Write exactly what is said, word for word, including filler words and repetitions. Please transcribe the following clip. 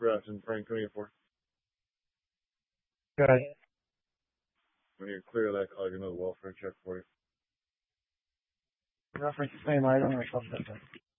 Grafton, Frank, come here for. Good. When you clear that call, you know the welfare check for you. Reference the same item or something.